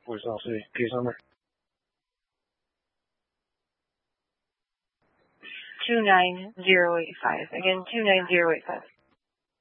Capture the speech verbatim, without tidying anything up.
What's up, see? Case number? two nine zero eight five. Again, two nine zero eight five.